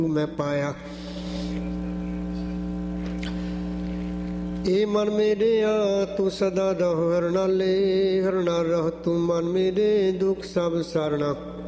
ਮੈਂ ਪਾਇਆ। ਏ ਮਨ ਮੇਰਿਆ ਤੂੰ ਸਦਾ ਰਹੋ ਹਰਨਾਲੇ, ਹਰਨਾ ਰਹ ਤੂੰ ਮਨ ਮੇਰੇ ਦੁੱਖ ਸਭ ਸਰਣਾ।